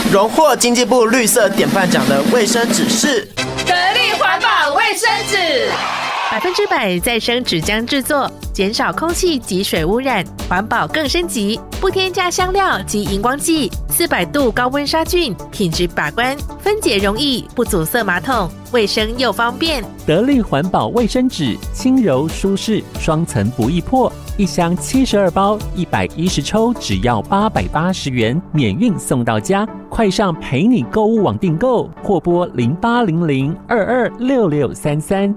荣获经济部绿色典范奖的卫生纸是得力环保卫生纸 ，100%再生纸浆制作，减少空气及水污染，环保更升级，不添加香料及荧光剂，400度高温杀菌，品质把关，分解容易，不阻塞马桶，卫生又方便。 得力环保卫生纸，轻柔舒适，双层不易破，一箱72包，110抽，只要880元，免运送到家。快上陪你购物网订购，或拨0800226633。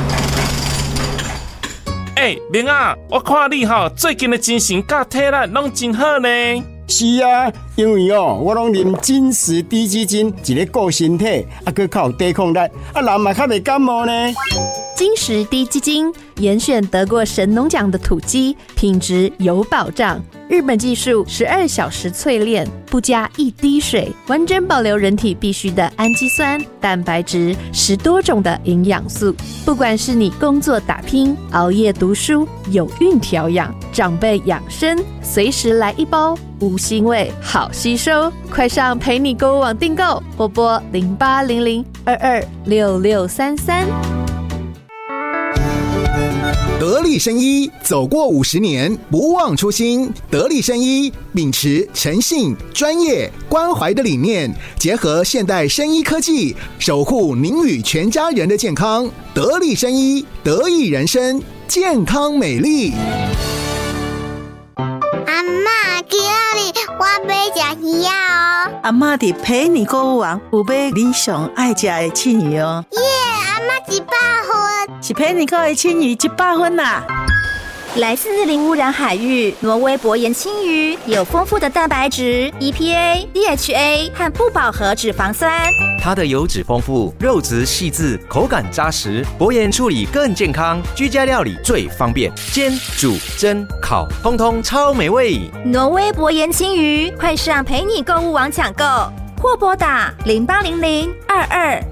明啊，我看你最近的精神甲体力拢真好呢。 是啊，因为我拢啉金石低基金，一个顾身体，还靠有抵抗力，人嘛较袂感冒呢。 金石低基金严选得过神农奖的土鸡，品质有保障。日本技术12小时淬炼，不加一滴水，完整保留人体必需的氨基酸、蛋白质，10多种的营养素。不管是你工作打拼、熬夜读书、有孕调养、长辈养生，随时来一包，无腥味，好吸收。快上陪你购物网订购，或拨0800226633。 得力生医走过50年，不忘初心。得力生医秉持诚信、专业、关怀的理念，结合现代生医科技，守护您与全家人的健康。得力生医，得益人生，健康美丽。 阿嬷，今日我要吃鱼哦。 阿嬷伫陪你购物网有买你上爱吃的庆鱼哦。 耶，阿嬷100分。 是陪你购的庆鱼100分啦。 来自零污染海域，挪威薄盐青鱼有丰富的蛋白质、EPA、DHA 和不饱和脂肪酸。 它的油脂丰富，肉质细致，口感扎实，薄盐处理更健康，居家料理最方便，煎、煮、蒸、烤，通通超美味。 挪威薄盐青鱼，快上陪你购物网抢购，或拨打080022